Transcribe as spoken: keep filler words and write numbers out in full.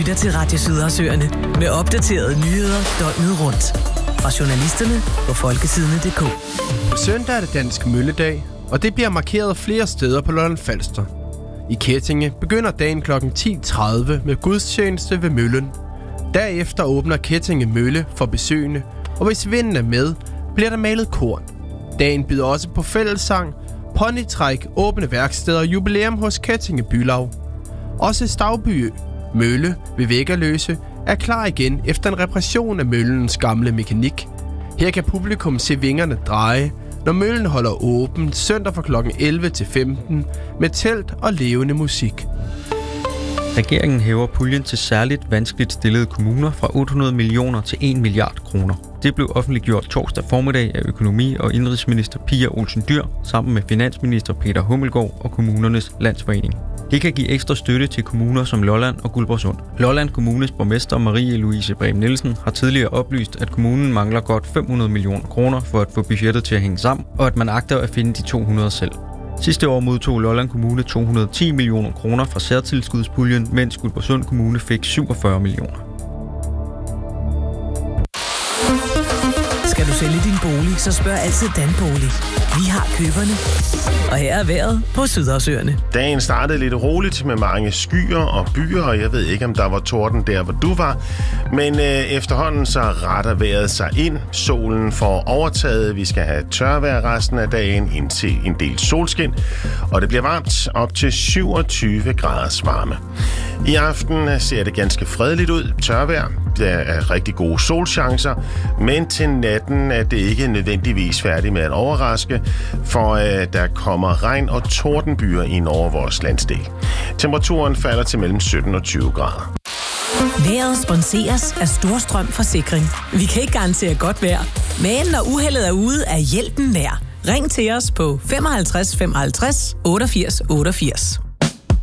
lytter til Radio Sydersøerne med opdaterede nyheder døgnet rundt. Fra journalisterne på folkesidene punktum d k. Søndag er det Dansk Mølledag, og det bliver markeret flere steder på Lolland-Falster. I Kettinge begynder dagen klokken ti tredive med gudstjeneste ved møllen. Derefter åbner Kettinge Mølle for besøgende, og hvis vinden er med, bliver der malet korn. Dagen byder også på fællessang, ponytræk, åbne værksteder og jubilæum hos Kettinge Bylav. Også Stavby Mølle ved Væggerløse er klar igen efter en reparation af møllens gamle mekanik. Her kan publikum se vingerne dreje, når møllen holder åben søndag fra klokken elleve til femten med telt og levende musik. Regeringen hæver puljen til særligt vanskeligt stillede kommuner fra otte hundrede millioner til en milliard kroner. Det blev offentliggjort torsdag formiddag af økonomi- og indenrigsminister Pia Olsen Dyhr sammen med finansminister Peter Hummelgaard og Kommunernes Landsforening. Det kan give ekstra støtte til kommuner som Lolland og Guldborgsund. Lolland Kommunes borgmester Marie-Louise Brehm Nielsen har tidligere oplyst, at kommunen mangler godt fem hundrede millioner kroner for at få budgettet til at hænge sammen, og at man agter at finde de to hundrede selv. Sidste år modtog Lolland Kommune to hundrede og ti millioner kroner fra særtilskudspuljen, mens Guldborgsund Kommune fik syvogfyrre millioner. Skal du sælge din bolig, så spørg altid Danbolig. Vi har køberne. Og her er vejret på Sydersøerne. Dagen startede lidt roligt med mange skyer og byer, og jeg ved ikke, om der var torden der, hvor du var. Men øh, efterhånden så retter vejret sig ind. Solen får overtaget. Vi skal have tørvejr resten af dagen, indtil en del solskin. Og det bliver varmt op til syvogtyve graders varme. I aften ser det ganske fredeligt ud. Tørvejr. Der er rigtig gode solchancer, men til natten er det ikke nødvendigvis færdigt med at overraske, for øh, der kommer regn og tordenbyer ind over vores landsdel. Temperaturen falder til mellem sytten og tyve grader. Vejret sponseres af Storstrøm Forsikring. Vi kan ikke garantere godt vejr, men når uheldet er ude, er hjælpen nær. Ring til os på femoghalvtreds femoghalvtreds otteogfirs otteogfirs.